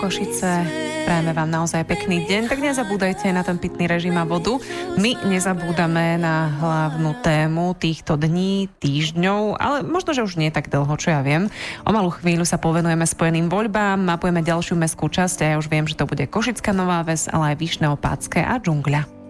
Košice. Prajeme vám naozaj pekný deň, tak nezabúdajte na ten pitný režim a vodu. My nezabúdame na hlavnú tému týchto dní, týždňov, ale možno, že už nie tak dlho, čo ja viem. O malú chvíľu sa povenujeme spojeným voľbám, mapujeme ďalšiu mestskú časť a ja už viem, že to bude Košická Nová Ves, ale aj Vyšné Opátske a Džungľa.